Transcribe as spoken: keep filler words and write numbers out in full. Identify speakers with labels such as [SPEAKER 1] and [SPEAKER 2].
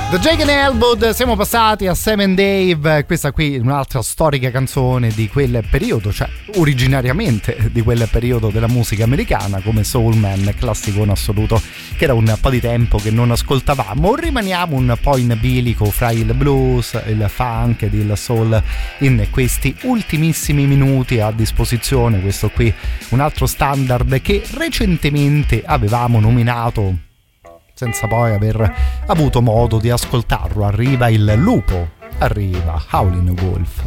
[SPEAKER 1] The Jake and Elwood, siamo passati a Sam and Dave, questa qui è un'altra storica canzone di quel periodo, cioè originariamente di quel periodo della musica americana, come Soul Man, classicone assoluto, che era un po' di tempo che non ascoltavamo. Rimaniamo un po' in bilico fra il blues, il funk ed il soul in questi ultimissimi minuti a disposizione. Questo qui un altro standard che recentemente avevamo nominato senza poi aver avuto modo di ascoltarlo. Arriva il lupo, arriva Howlin' Wolf.